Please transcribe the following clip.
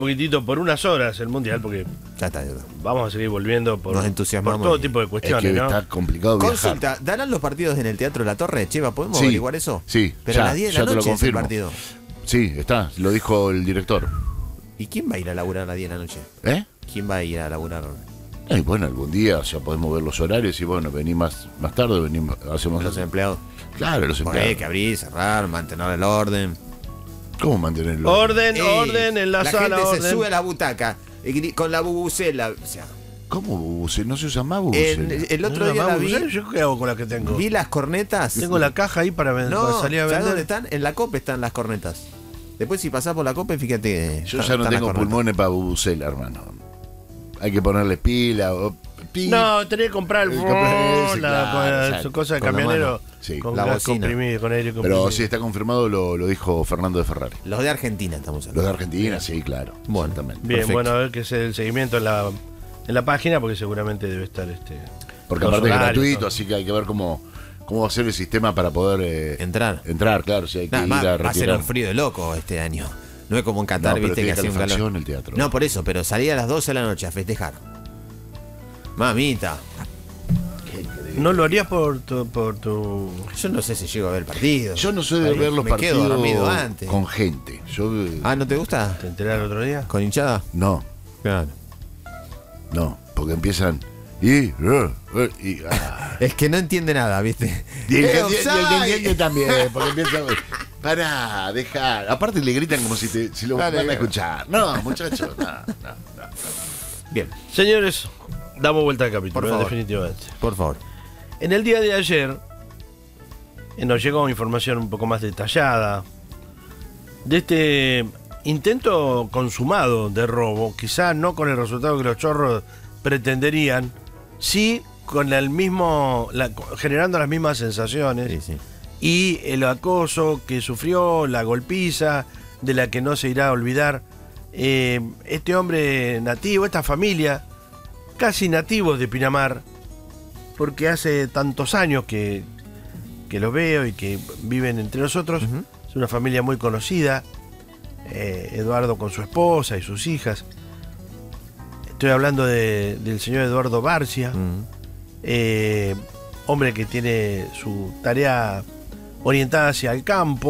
poquitito por unas horas el Mundial, porque Ya está. vamos a seguir volviendo Nos por entusiasmamos todo y- tipo de Es cuestiones, que ¿no? está complicado viajar. Consulta, ¿darán los partidos en el Teatro La Torre? Cheva, ¿podemos Sí, averiguar eso? sí, Pero ya, a las 10 de ya la te lo noche es el confirmo. partido. Sí, está, lo dijo el director. ¿Y quién va a ir a laburar a las 10 de la noche? ¿Eh? ¿Quién va a ir a laburar? Y bueno, algún día ya podemos ver los horarios y bueno, venís más tarde, venimos, hacemos Los empleados. Claro, los Por empleados. que abrir, cerrar, mantener el orden. ¿Cómo mantenerlo? Orden, Ey, orden en la sala, gente orden. se sube a la butaca con la bubucela. O sea, ¿Cómo bubucela? No se usa más bubucela. el otro No, día la vi, ¿Yo qué hago con la que tengo? vi las cornetas. Tengo la caja ahí para No, salir a ¿sabes vender. dónde están? En la COPE están las cornetas. Después si pasás por la COPE, fíjate. Yo ya no tengo pulmones para bubucela, hermano. Hay que ponerle pila o... No, tenés que comprar el Ese, claro, su cosa de con la camionero mano. Sí. con La gas bocina. comprimido, con aire comprimido. Pero sí, está confirmado, lo dijo Fernando de Ferrari. Los de Argentina estamos Los hablando. de Argentina, sí, claro. Bueno. Exactamente. Bien, Perfecto. bueno, a ver qué es el seguimiento en la página, porque seguramente debe estar Porque los aparte es horarios, gratuito, todo. así que hay que ver cómo va a ser el sistema para poder Entrar. entrar, claro, si hay que Nada ir más, a va a ser retirar. un frío de loco este año. No es como en Qatar, No, pero viste, que tiene hacía un calor. calefacción el teatro. No, por eso, pero salí a las 12 de la noche a festejar. Mamita, ¿No lo harías por tu yo no sé si llego a ver el partido. Yo no soy de Ahí, ver los me quedo partidos dormido antes. con gente. Yo Ah, ¿no te gusta? ¿Te enterás el otro día? ¿Con hinchada? no, Claro. porque empiezan y Es que no entiende nada, ¿viste? y el que offside! entiende también, porque empiezan pará, dejar. Aparte le gritan como si lo Dale, van a bien. escuchar. No, muchachos, no. Bien, Señores, damos vuelta al capítulo, Por favor. definitivamente. por favor. En el día de ayer nos llegó información un poco más detallada de este intento consumado de robo, quizá no con el resultado que los chorros pretenderían, sí con el mismo, generando las mismas sensaciones Sí, sí. y el acoso que sufrió, la golpiza de la que no se irá a olvidar este hombre nativo, esta familia casi nativos de Pinamar, porque hace tantos años que los veo y que viven entre nosotros. Ujú. Es una familia muy conocida, Eduardo con su esposa y sus hijas. Estoy hablando del señor Eduardo Barcia, Mm. hombre que tiene su tarea orientada hacia el campo,